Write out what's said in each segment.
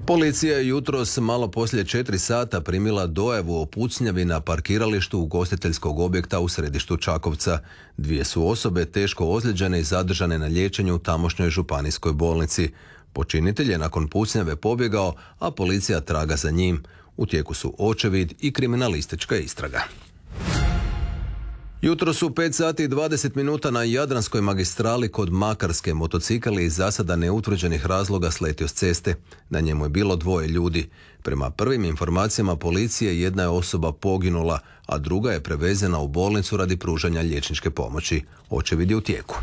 Policija je jutros malo poslije 4 sata primila dojavu o pucnjavi na parkiralištu ugostiteljskog objekta u središtu Čakovca. 2 su osobe teško ozlijeđene i zadržane na liječenju u tamošnjoj županijskoj bolnici. Počinitelj je nakon pucnjave pobjegao, a policija traga za njim. U tijeku su očevid i kriminalistička istraga. Jutro su 5 sati i 20 minuta na Jadranskoj magistrali kod Makarske motocikl iz zasada neutvrđenih razloga sletio s ceste. Na njemu je bilo 2 ljudi. Prema prvim informacijama policije, jedna je osoba poginula, a druga je prevezena u bolnicu radi pružanja liječničke pomoći. Očevid je u tijeku.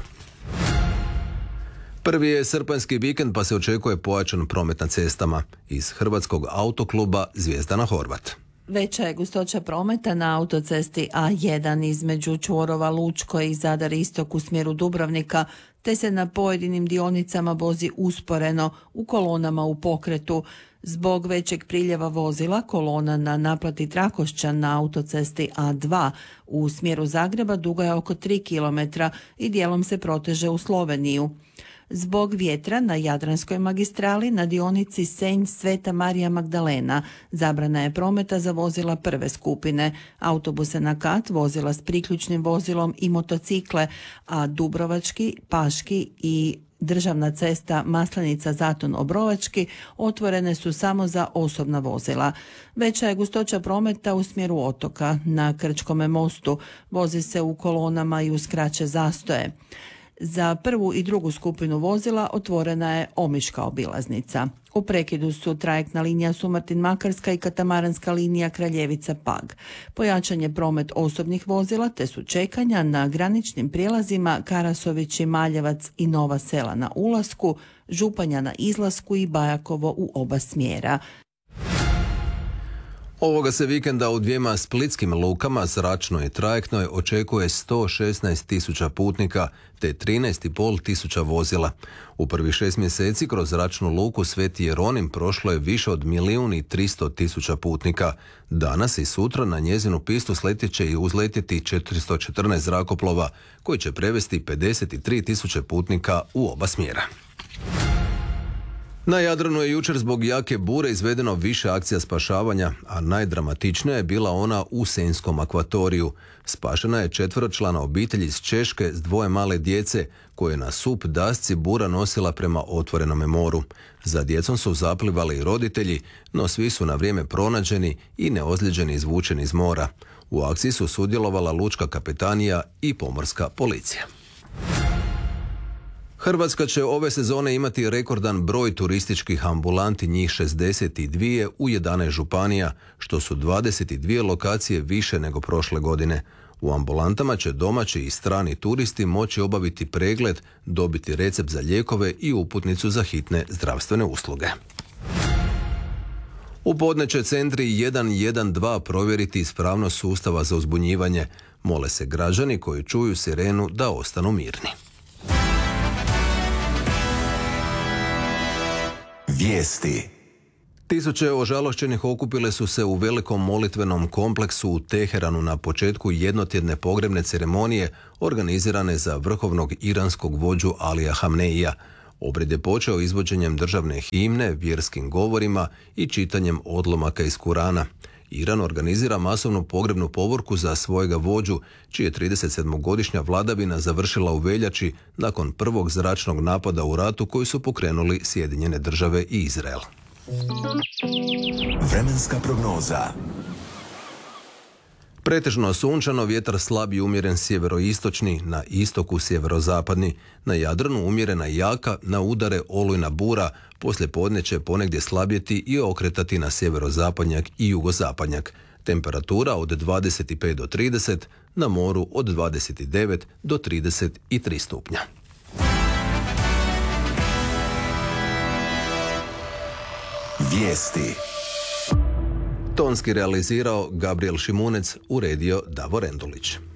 Prvi je srpanjski vikend pa se očekuje pojačan promet na cestama. Iz Hrvatskog autokluba Zvijezdana Horvat. Veća je gustoća prometa na autocesti A1 između čvorova Lučko i Zadar Istok u smjeru Dubrovnika, te se na pojedinim dionicama vozi usporeno u kolonama u pokretu. Zbog većeg priljeva vozila, kolona na naplati Trakošća na autocesti A2 u smjeru Zagreba duga je oko 3 km i dijelom se proteže u Sloveniju. Zbog vjetra na Jadranskoj magistrali na dionici Senj Sveta Marija Magdalena zabrana je prometa za vozila prve skupine, autobuse na kat, vozila s priključnim vozilom i motocikle, a Dubrovački, Paški i državna cesta Maslenica Zaton Obrovački otvorene su samo za osobna vozila. Veća je gustoća prometa u smjeru otoka. Na Krčkome mostu vozi se u kolonama i uz kraće zastoje. Za prvu i drugu skupinu vozila otvorena je Omiška obilaznica. U prekidu su trajektna linija Sumartin-Makarska i katamaranska linija Kraljevica-Pag. Pojačan je promet osobnih vozila te su čekanja na graničnim prijelazima Karasović i Maljevac i Nova Sela na ulasku, Županja na izlasku i Bajakovo u oba smjera. Ovoga se vikenda u 2 splitskim lukama, zračnoj i trajektnoj, očekuje 116.000 putnika te 13.500 vozila. U prvih 6 mjeseci kroz zračnu luku Sveti Jeronim prošlo je više od 1.300.000 putnika. Danas i sutra na njezinu pistu sletjet će i uzletjeti 414 zrakoplova koji će prevesti 53.000 putnika u oba smjera. Na Jadranu je jučer zbog jake bure izvedeno više akcija spašavanja, a najdramatičnija je bila ona u Senjskom akvatoriju. Spašena je 4-člana obitelj iz Češke s 2 male djece koje je na sup dasci bura nosila prema otvorenome moru. Za djecom su zaplivali i roditelji, no svi su na vrijeme pronađeni i neozlijeđeni izvučeni iz mora. U akciji su sudjelovala lučka kapetanija i pomorska policija. Hrvatska će ove sezone imati rekordan broj turističkih ambulanti, njih 62 u 11 županija, što su 22 lokacije više nego prošle godine. U ambulantama će domaći i strani turisti moći obaviti pregled, dobiti recept za lijekove i uputnicu za hitne zdravstvene usluge. U podne će centri 112 provjeriti ispravnost sustava za uzbunjivanje. Mole se građani koji čuju sirenu da ostanu mirni. Vijesti. Tisuće ožalošćenih okupile su se u velikom molitvenom kompleksu u Teheranu na početku jednotjedne pogrebne ceremonije organizirane za vrhovnog iranskog vođu Alija Hamneija. Obred je počeo izvođenjem državne himne, vjerskim govorima i čitanjem odlomaka iz Kurana. Iran organizira masovnu pogrebnu povorku za svojega vođu, čije 37-godišnja vladavina završila u veljači nakon prvog zračnog napada u ratu koji su pokrenuli Sjedinjene Države i Izrael. Vremenska prognoza. Pretežno sunčano, vjetar slab i umjeren sjeveroistočni, na istoku sjeverozapadni, na Jadranu umjerena jaka, na udare olujna bura, poslije podne će ponegdje slabjeti i okretati na sjeverozapadnjak i jugozapadnjak. Temperatura od 25 do 30, na moru od 29 do 33 stupnja. Vijesti. Tonski realizirao Gabriel Šimunec, uredio Davor Endulić.